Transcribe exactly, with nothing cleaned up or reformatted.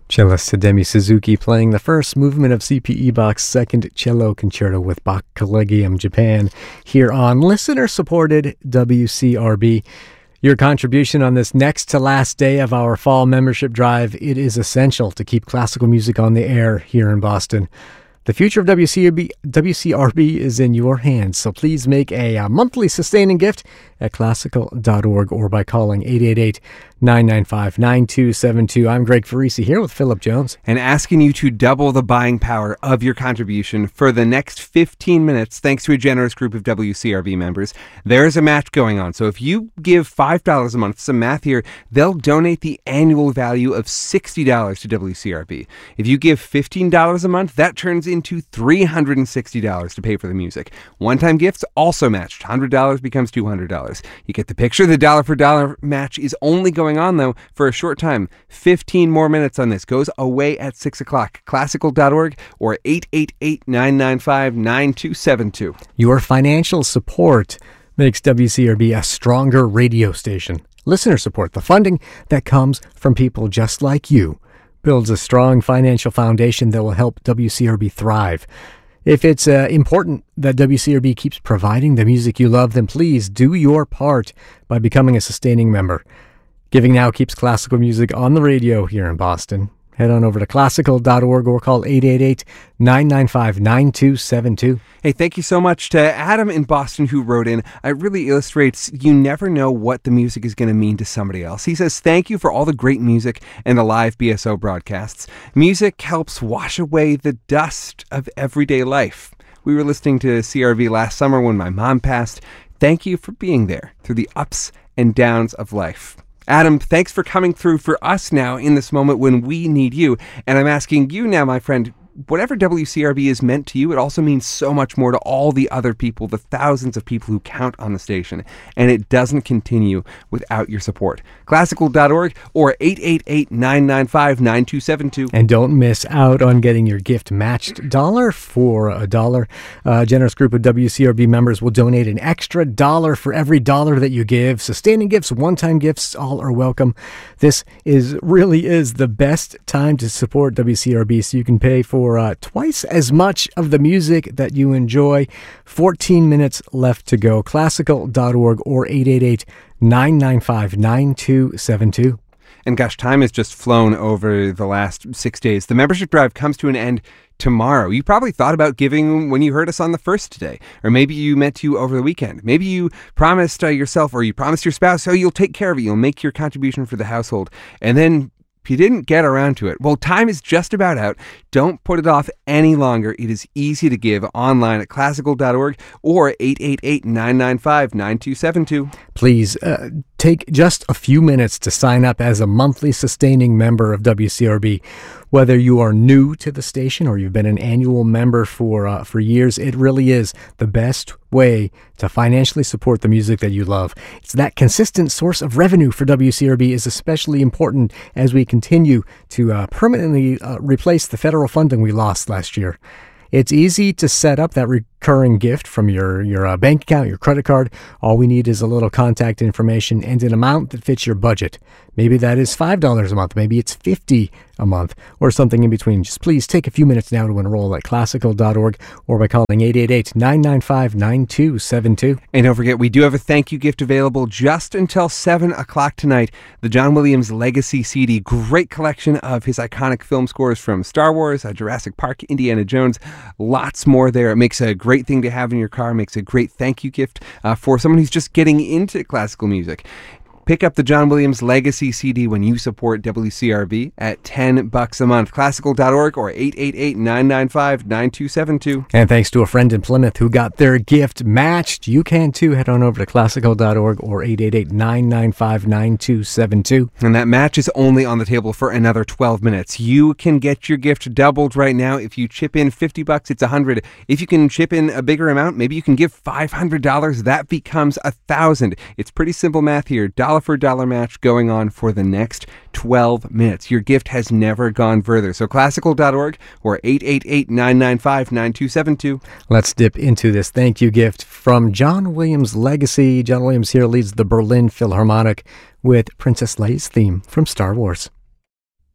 Cellist Hidemi Suzuki playing the first movement of C P E Bach's Second Cello Concerto with Bach Collegium Japan here on listener-supported W C R B. Your contribution on this next to last day of our fall membership drive, it is essential to keep classical music on the air here in Boston. The future of W C R B, W C R B is in your hands, so please make a, a monthly sustaining gift at classical dot org or by calling eight eight eight, nine nine five, nine two seven two. I'm Greg Farisi here with Philip Jones. And asking you to double the buying power of your contribution for the next fifteen minutes, thanks to a generous group of W C R B members. There is a match going on, so if you give five dollars a month, some math here, they'll donate the annual value of sixty dollars to W C R B. If you give fifteen dollars a month, that turns into three hundred sixty dollars to pay for the music. One-time gifts also matched. one hundred dollars becomes two hundred dollars. You get the picture. The dollar for dollar match is only going on, though, for a short time. fifteen more minutes on this. Goes away at six o'clock. classical dot org or eight eight eight, nine nine five, nine two seven two. Your financial support makes W C R B a stronger radio station. Listener support, the funding that comes from people just like you, builds a strong financial foundation that will help W C R B thrive. If it's uh, important that W C R B keeps providing the music you love, then please do your part by becoming a sustaining member. Giving now keeps classical music on the radio here in Boston. Head on over to classical dot org or call eight eight eight, nine nine five, nine two seven two. Hey, thank you so much to Adam in Boston who wrote in. It really illustrates you never know what the music is going to mean to somebody else. He says, thank you for all the great music and the live B S O broadcasts. Music helps wash away the dust of everyday life. We were listening to C R V last summer when my mom passed. Thank you for being there through the ups and downs of life. Adam, thanks for coming through for us now in this moment when we need you. And I'm asking you now, my friend, whatever W C R B is meant to you, it also means so much more to all the other people, the thousands of people who count on the station. And it doesn't continue without your support. classical dot org or eight eight eight, nine nine five, nine two seven two. And don't miss out on getting your gift matched dollar for a dollar. A generous group of W C R B members will donate an extra dollar for every dollar that you give. Sustaining gifts, one-time gifts, all are welcome. This is really is the best time to support W C R B, so you can pay for For uh, twice as much of the music that you enjoy. fourteen minutes left to go. classical dot org or eight eight eight, nine nine five, nine two seven two. And gosh, time has just flown over the last six days. The membership drive comes to an end tomorrow. You probably thought about giving when you heard us on the first today, or maybe you meant to over the weekend. Maybe you promised uh, yourself or you promised your spouse, oh, you'll take care of it. You'll make your contribution for the household. And then you didn't get around to it. Well, time is just about out. Don't put it off any longer. It is easy to give online at classical dot org or eight eight eight, nine nine five, nine two seven two. Please uh, take just a few minutes to sign up as a monthly sustaining member of W C R B. Whether you are new to the station or you've been an annual member for uh, for years, it really is the best way to financially support the music that you love. It's that consistent source of revenue for W C R B is especially important as we continue to uh, permanently uh, replace the federal funding we lost last year. It's easy to set up that recurring gift from your, your uh, bank account, your credit card. All we need is a little contact information and an amount that fits your budget. Maybe that is five dollars a month. Maybe it's fifty dollars a month or something in between. Just please take a few minutes now to enroll at classical dot org or by calling eight eight eight, nine nine five, nine two seven two. And don't forget, we do have a thank you gift available just until seven o'clock tonight. The John Williams Legacy C D. Great collection of his iconic film scores from Star Wars, uh, Jurassic Park, Indiana Jones. Lots more there. It makes a great thing to have in your car. Makes a great thank you gift uh, for someone who's just getting into classical music. Pick up the John Williams Legacy C D when you support W C R B at ten bucks a month. classical dot org or eight eight eight, nine nine five, nine two seven two. And thanks to a friend in Plymouth who got their gift matched. You can too. Head on over to classical dot org or eight eight eight, nine nine five, nine two seven two. And that match is only on the table for another twelve minutes. You can get your gift doubled right now. If you chip in fifty bucks, it's one hundred. If you can chip in a bigger amount, maybe you can give five hundred dollars. That becomes one thousand. It's pretty simple math here. Dollar for dollar match going on for the next twelve minutes. Your gift has never gone further. So classical dot org or eight eight eight, nine nine five, nine two seven two. Let's dip into this thank you gift from John Williams Legacy. John Williams here leads the Berlin Philharmonic with Princess Leia's theme from Star Wars.